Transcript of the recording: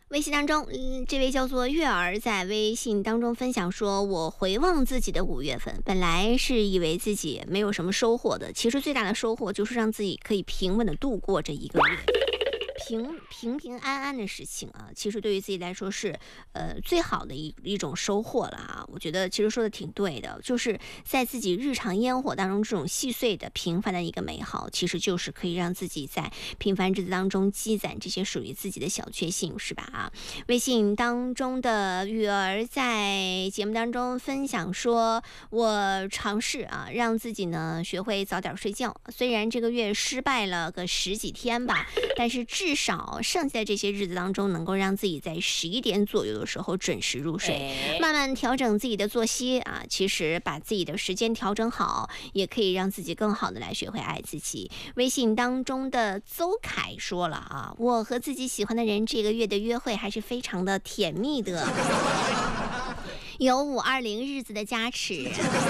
微信当中，这位叫做月儿在微信当中分享说，我回望自己的5月份，本来是以为自己没有什么收获的，其实最大的收获就是让自己可以平稳的度过这一个月。平平安安的事情啊，其实对于自己来说是最好的一种收获了啊。我觉得其实说的挺对的，就是在自己日常烟火当中，这种细碎的平凡的一个美好，其实就是可以让自己在平凡日子当中积攒这些属于自己的小确幸，是吧？啊，微信当中的雨儿在节目当中分享说，我尝试啊让自己呢学会早点睡觉，虽然这个月失败了个10几天吧，但是至少剩下的这些日子当中，能够让自己在11点左右的时候准时入睡，慢慢调整自己的作息啊。其实把自己的时间调整好，也可以让自己更好的来学会爱自己。微信当中的邹凯说了啊，我和自己喜欢的人这个月的约会还是非常的甜蜜的，有520日子的加持。